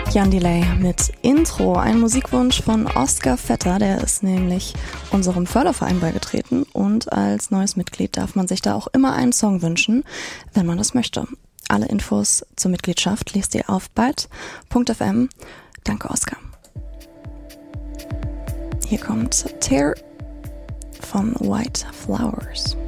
Jan Delay mit Intro, ein Musikwunsch von Oskar Vetter, der ist nämlich unserem Förderverein beigetreten und als neues Mitglied darf man sich da auch immer einen Song wünschen, wenn man das möchte. Alle Infos zur Mitgliedschaft lest ihr auf byte.fm. Danke, Oskar. Hier kommt Tear von White Flowers.